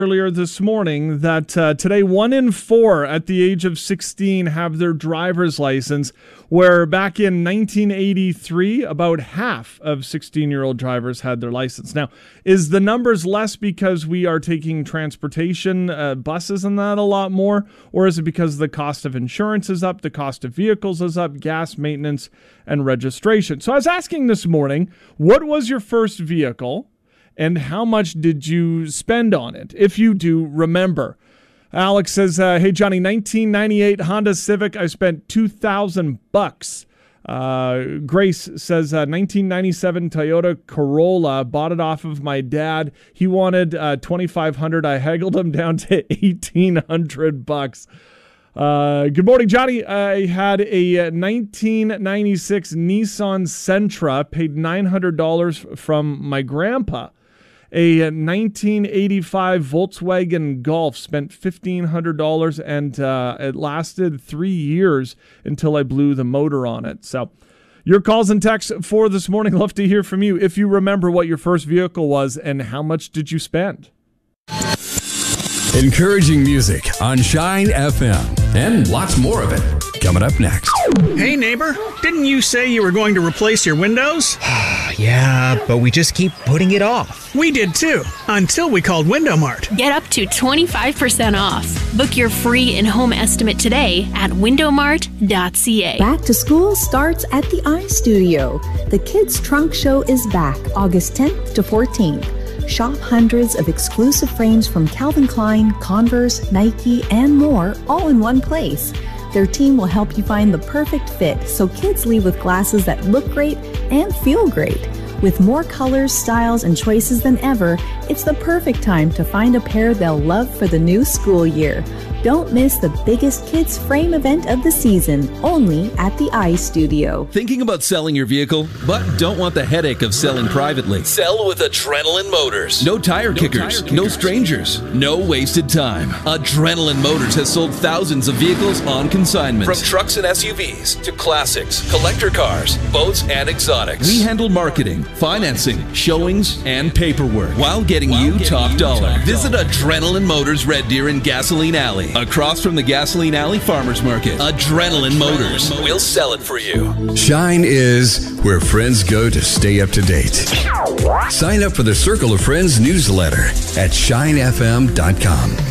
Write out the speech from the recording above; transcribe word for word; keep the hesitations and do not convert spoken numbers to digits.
earlier this morning that uh, today one in four at the age of sixteen have their driver's license, where back in nineteen eighty-three, about half of sixteen-year-old drivers had their license. Now, is the numbers less because we are taking transportation, uh, buses and that a lot more, or is it because the cost of insurance is up, the cost of vehicles is up, gas, maintenance, and registration? So I was asking this morning, what was your first vehicle? And how much did you spend on it, if you do remember? Alex says, uh, hey, Johnny, nineteen ninety-eight Honda Civic, I spent two thousand bucks. Uh, Grace says, uh, nineteen ninety-seven Toyota Corolla, bought it off of my dad. He wanted uh, twenty-five hundred. I haggled him down to eighteen hundred bucks. Uh, good morning, Johnny. I had a nineteen ninety-six Nissan Sentra, paid nine hundred dollars from my grandpa. A nineteen eighty-five Volkswagen Golf, spent fifteen hundred dollars, and uh, it lasted three years until I blew the motor on it. So your calls and texts for this morning, love to hear from you. If you remember what your first vehicle was and how much did you spend? Encouraging music on Shine F M, and lots more of it coming up next. Hey neighbor, didn't you say you were going to replace your windows? Yeah, but we just keep putting it off. We did too, until we called Window Mart. Get up to twenty-five percent off. Book your free in-home estimate today at window mart dot c a. Back to school starts at the iStudio. The Kids Trunk Show is back August tenth to fourteenth. Shop hundreds of exclusive frames from Calvin Klein, Converse, Nike, and more, all in one place. Their team will help you find the perfect fit so kids leave with glasses that look great and feel great. With more colors, styles, and choices than ever, it's the perfect time to find a pair they'll love for the new school year. Don't miss the biggest kids frame event of the season, only at the iStudio. Thinking about selling your vehicle, but don't want the headache of selling privately? Sell with Adrenaline Motors. No tire, no kickers, tire kickers, no strangers, no wasted time. Adrenaline Motors has sold thousands of vehicles on consignment. From trucks and S U Vs to classics, collector cars, boats, and exotics. We handle marketing, financing, showings, and paperwork while getting while you getting top you dollar. Top Visit dollar. Adrenaline Motors Red Deer in Gasoline Alley, across from the Gasoline Alley Farmers Market. Adrenaline Motors. We'll sell it for you. Shine is where friends go to stay up to date. Sign up for the Circle of Friends newsletter at shine f m dot com.